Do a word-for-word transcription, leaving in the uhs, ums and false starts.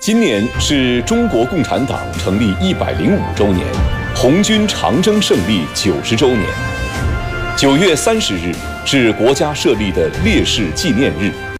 今年是中国共产党成立一百零五周年，红军长征胜利九十周年。九月三十日是国家设立的烈士纪念日，